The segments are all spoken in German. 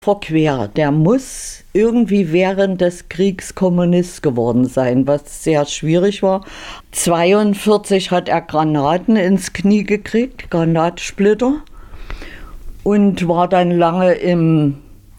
verquer. Der muss irgendwie während des Kriegs Kommunist geworden sein, was sehr schwierig war. 1942 hat er Granaten ins Knie gekriegt, Granatsplitter, und war dann lange im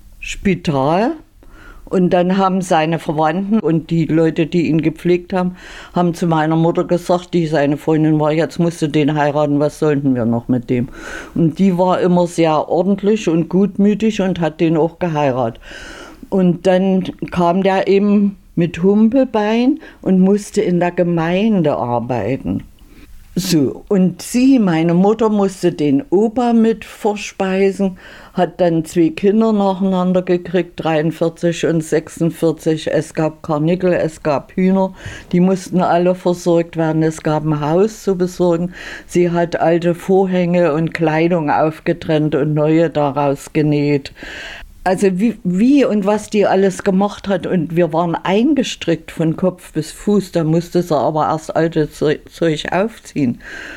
Spital. Und dann haben seine Verwandten und die Leute, die ihn gepflegt haben, haben zu meiner Mutter gesagt, die seine Freundin war, jetzt musst du den heiraten, was sollten wir noch mit dem? Und die war immer sehr ordentlich und gutmütig und hat den auch geheiratet. Und dann kam der eben mit Humpelbein und musste in der Gemeinde arbeiten. So, und sie, meine Mutter, musste den Opa mit verspeisen, hat dann 2 Kinder nacheinander gekriegt, 43 und 46. Es gab Karnickel, es gab Hühner, die mussten alle versorgt werden. Es gab ein Haus zu besorgen. Sie hat alte Vorhänge und Kleidung aufgetrennt und neue daraus genäht. Also wie und was die alles gemacht hat, und wir waren eingestrickt von Kopf bis Fuß, da musste sie aber erst altes Zeug aufziehen.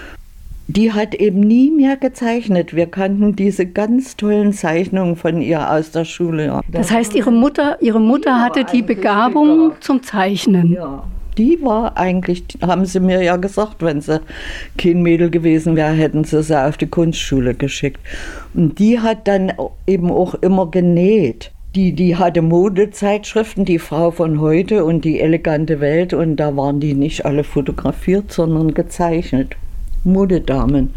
Die hat eben nie mehr gezeichnet. Wir kannten diese ganz tollen Zeichnungen von ihr aus der Schule. Das heißt, Ihre Mutter hatte die Begabung zum Zeichnen. Ja. Die war eigentlich, haben sie mir ja gesagt, wenn sie kein Mädel gewesen wäre, hätten sie auf die Kunstschule geschickt. Und die hat dann eben auch immer genäht. Die hatte Modezeitschriften, die Frau von heute und die elegante Welt, und da waren die nicht alle fotografiert, sondern gezeichnet. Modedamen.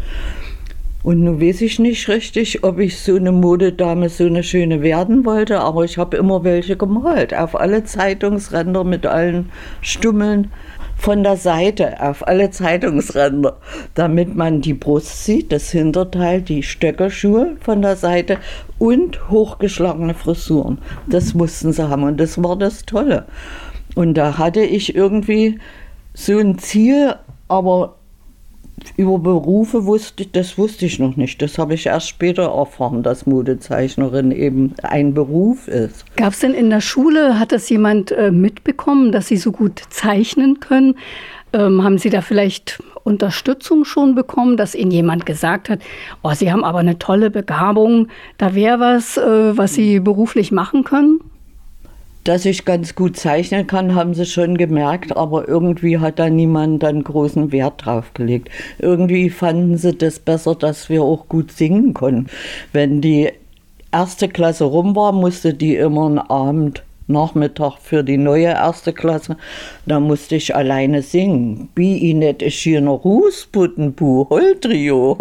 Und nun weiß ich nicht richtig, ob ich so eine Modedame, so eine schöne werden wollte, aber ich habe immer welche gemalt, auf alle Zeitungsränder mit allen Stummeln von der Seite, auf alle Zeitungsränder, damit man die Brust sieht, das Hinterteil, die Stöckelschuhe von der Seite und hochgeschlagene Frisuren. Das mussten sie haben, und das war das Tolle. Und da hatte ich irgendwie so ein Ziel, aber über Berufe wusste ich noch nicht. Das habe ich erst später erfahren, dass Modezeichnerin eben ein Beruf ist. Gab es denn in der Schule, hat das jemand mitbekommen, dass Sie so gut zeichnen können? Haben Sie da vielleicht Unterstützung schon bekommen, dass Ihnen jemand gesagt hat, oh, Sie haben aber eine tolle Begabung, da wäre was Sie beruflich machen können? Dass ich ganz gut zeichnen kann, haben sie schon gemerkt, aber irgendwie hat da niemand dann großen Wert drauf gelegt. Irgendwie fanden sie das besser, dass wir auch gut singen konnten. Wenn die 1. Klasse rum war, musste die immer einen Abend, Nachmittag für die neue 1. Klasse, da musste ich alleine singen. Wie net ist hier noch Rußputtenbu, Holtrio,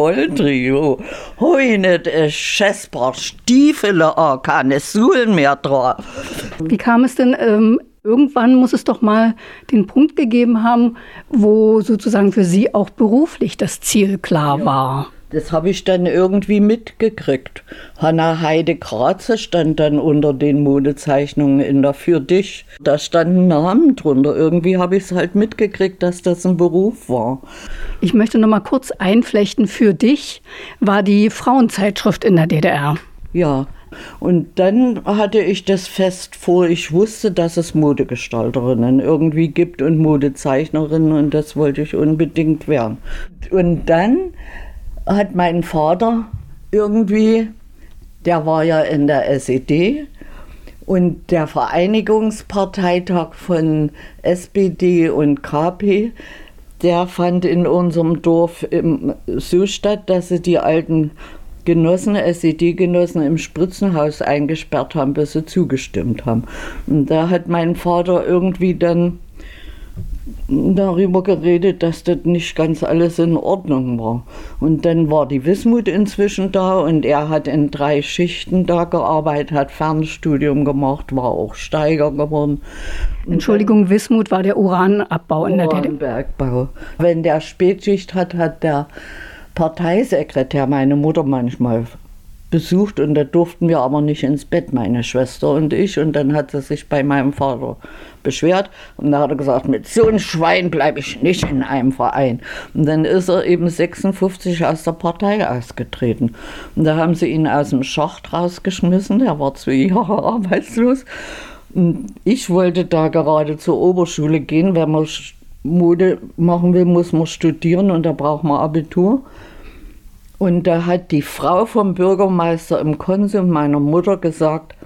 hoi net ist Schesper, Stiefele, keine Suhlen mehr drauf. Wie kam es denn, irgendwann muss es doch mal den Punkt gegeben haben, wo sozusagen für Sie auch beruflich das Ziel klar war? Das habe ich dann irgendwie mitgekriegt. Hanna Heide Graze stand dann unter den Modezeichnungen in der Für dich. Da standen Namen drunter. Irgendwie habe ich es halt mitgekriegt, dass das ein Beruf war. Ich möchte noch mal kurz einflechten. Für dich war die Frauenzeitschrift in der DDR. Ja, und dann hatte ich das fest vor. Ich wusste, dass es Modegestalterinnen irgendwie gibt und Modezeichnerinnen, und das wollte ich unbedingt werden. Und dann hat mein Vater irgendwie, der war ja in der SED, und der Vereinigungsparteitag von SPD und KP, der fand in unserem Dorf so statt, dass sie die alten Genossen, SED-Genossen im Spritzenhaus eingesperrt haben, bis sie zugestimmt haben. Und da hat mein Vater irgendwie dann darüber geredet, dass das nicht ganz alles in Ordnung war. Und dann war die Wismut inzwischen da, und er hat in 3 Schichten da gearbeitet, hat Fernstudium gemacht, war auch Steiger geworden. Entschuldigung, Wismut war der Uranabbau in der DDR. Uranbergbau. Wenn der Spätschicht hat der Parteisekretär meine Mutter manchmal besucht, und da durften wir aber nicht ins Bett, meine Schwester und ich, und dann hat sie sich bei meinem Vater beschwert, und da hat er gesagt, mit so einem Schwein bleibe ich nicht in einem Verein. Und dann ist er eben 56 aus der Partei ausgetreten, und da haben sie ihn aus dem Schacht rausgeschmissen, er war 2 Jahre arbeitslos, und ich wollte da gerade zur Oberschule gehen. Wenn man Mode machen will, muss man studieren, und da braucht man Abitur. Und da hat die Frau vom Bürgermeister im Konsum meiner Mutter gesagt,